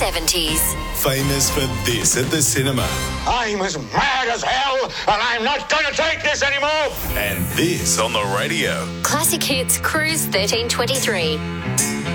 70s. Famous for this at the cinema. I'm as mad as hell, and I'm not going to take this anymore. And this on the radio. Classic Hits Cruise 1323.